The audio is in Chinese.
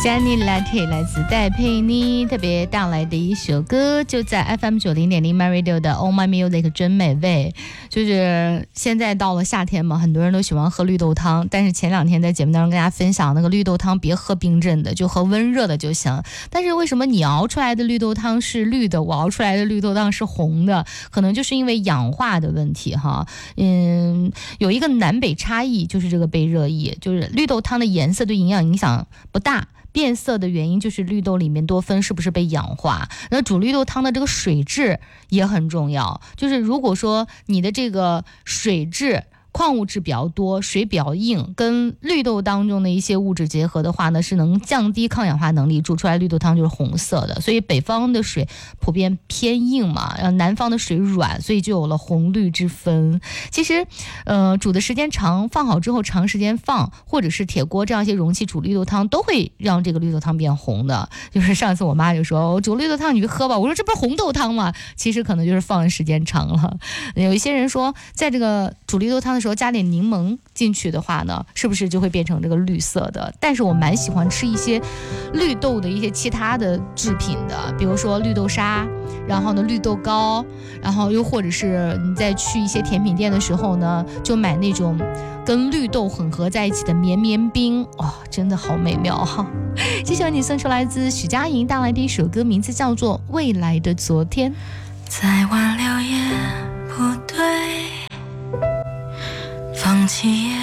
Sunny Latte 来自戴佩妮特别带来的一首歌，就在 FM90.0 My Radio 的 Oh My Music 真美味。就是现在到了夏天嘛，很多人都喜欢喝绿豆汤，但是前两天在节目当中跟大家分享，那个绿豆汤别喝冰镇的，就喝温热的就行。但是为什么你熬出来的绿豆汤是绿的，我熬出来的绿豆汤是红的？可能就是因为氧化的问题哈。有一个南北差异，就是这个被热议，就是绿豆汤的颜色对营养影响不大。变色的原因就是绿豆里面多酚是不是被氧化，那煮绿豆汤的这个水质也很重要，就是如果说你的这个水质矿物质比较多，水比较硬，跟绿豆当中的一些物质结合的话呢，是能降低抗氧化能力，煮出来绿豆汤就是红色的。所以北方的水普遍偏硬嘛，然后南方的水软，所以就有了红绿之分。其实煮的时间长，放好之后长时间放，或者是铁锅这样一些容器煮绿豆汤，都会让这个绿豆汤变红的。就是上次我妈就说我煮绿豆汤你去喝吧，我说这不是红豆汤吗？其实可能就是放的时间长了。有一些人说在这个煮绿豆汤的时候加点柠檬进去的话呢，是不是就会变成这个绿色的？但是我蛮喜欢吃一些绿豆的一些其他的制品的，比如说绿豆沙，然后呢绿豆糕，然后又或者是你在去一些甜品店的时候呢，就买那种跟绿豆混合在一起的绵绵冰，真的好美妙哈！谢谢你送出来自许佳莹带来的一首歌，名字叫做《未来的昨天》。 再挽留也不对，放弃也